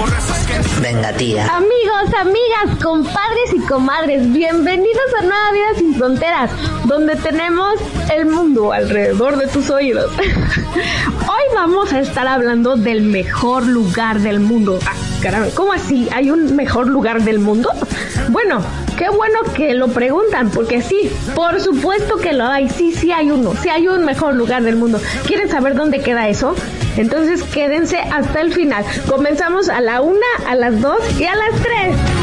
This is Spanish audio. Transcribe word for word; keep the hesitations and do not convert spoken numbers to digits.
Venga, tía. Amigos, amigas, compadres y comadres, bienvenidos a Nueva Vida Sin Fronteras, donde tenemos el mundo alrededor de tus oídos. Hoy vamos a estar hablando del mejor lugar del mundo. Ah, caramba, ¿cómo así? ¿Hay un mejor lugar del mundo? Bueno, qué bueno que lo preguntan, porque sí, por supuesto que lo hay. Sí, sí hay uno, sí hay un mejor lugar del mundo. ¿Quieren saber dónde queda eso? Entonces quédense hasta el final. Comenzamos a la una, a las dos y a las tres.